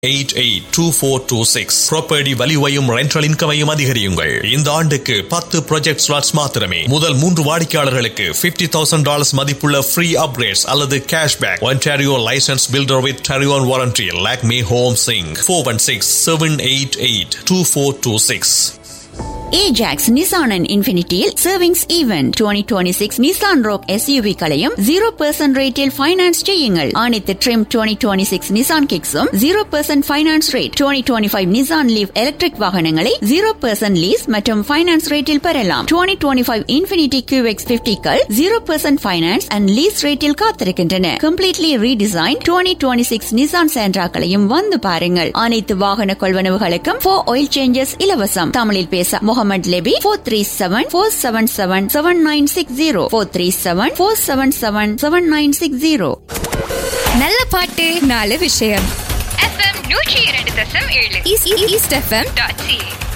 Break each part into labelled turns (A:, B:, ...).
A: 882426 property வேல்யூவையும் rental இன்கமையும் அதிகரியுங்கள். இந்த ஆண்டுக்கு 10 project slots மாத்திரமே. முதல் 3 வாடிக்கையாளர்களுக்கு $50,000 மதிப்புள்ள ஃப்ரீ அப்கிரேட்ஸ் அல்லது cashback. Ontario licensed builder with Tarion warranty. Lakme Home Singh 416-788-2426.
B: Ajax Nissan and Infinityயில் savings event 2026 Nissan Rogue SUV களையும் 0% ரேட்டில் ஃபைனான்ஸ் செய்யுங்கள். அனைத்து trim 2026 Nissan Kicks-உம் 0% finance rate. 2025 Nissan Leaf electric வாகனங்களை 0% லீஸ் மற்றும் ஃபைனான்ஸ் ரேட்டில் பெறலாம். 2025 Infiniti QX50கள் 0% ஃபைனான்ஸ் அண்ட் லீஸ் ரேட்டில் காத்திருக்கின்றன. கம்ப்ளீட்லி ரீடிசைன் 2026 Nissan Sentra-களையும் வந்து பாருங்கள். அனைத்து வாகன கொள்வனவுகளுக்கும் 4 ஆயில் சேஞ்சஸ் இலவசம். தமிழில் பேச முகமது லெபி 437-477-7960 437-477-7960.
C: நல்ல பாட்டு நல்ல விஷயம். FM 102.7 East FM.ca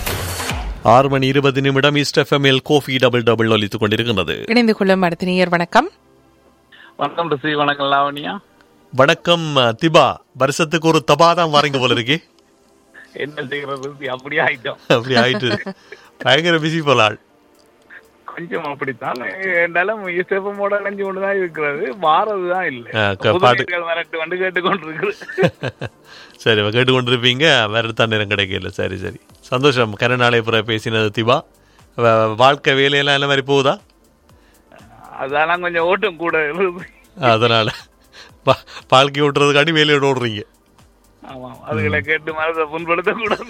A: 6:20 east எஃப்எம்எல் Kofi double ஒலித்துக் கொண்டிருக்கிறது.
D: இணைந்து கொள்ளும் அடுத்த நேயர். வணக்கம்.
E: வணக்கம் ரிஷி. வணக்கம் லாவணியா.
A: வணக்கம் திபா. வருஷத்துக்கு ஒரு தபாதான் வாரீங்க போல இருக்கு.
E: என்ன செய்யறது, அப்படியே ஆயிட்டோம்.
A: அப்படி ஆயிட்டு பயங்கர பிஸி போலாள்.
E: கொஞ்சம் அப்படித்தான். இருந்தாலும் இஸ்டெஃபமோட அடைஞ்சு கொண்டுதான் இருக்கிறது. மாறதுதான் இல்லை. மிரட்டு வந்து கேட்டுக்கொண்டிருக்கு.
A: சரி, கேட்டுக்கொண்டிருப்பீங்க. வேற தான் நேரம் கிடைக்கல. சரி சரி, சந்தோஷம். கரநாளை புற பேசினது திபா. வாழ்க்கை வேலையெல்லாம் என்ன மாதிரி போகுதா?
E: அதெல்லாம் கொஞ்சம் ஓட்டம் கூட இருக்குது.
A: அதனால வாழ்க்கை ஓட்டுறதுக்காண்டி வேலையோட ஓடுறீங்க.
E: ஆமா, அதுகளை கேட்டு மனதை புண்படுத்த கூடாது.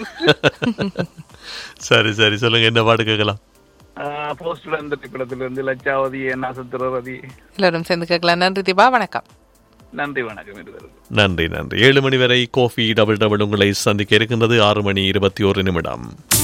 A: சரி சரி, சொல்லுங்க, என்ன பாட்டு கேட்கலாம்?
E: போஸ்ட்ல இந்த திரைப்படத்திலிருந்து லட்சாவதி நட்சத்திரவதி
D: எல்லாரும் சேர்ந்து கேட்கலாம். நன்றி தீபா. வணக்கம்.
E: நன்றி, வணக்கம்.
A: நன்றி நன்றி. 7 மணி வரை கோஃபி டபுள் உங்களை சந்திக்க இருக்கின்றது. 6:21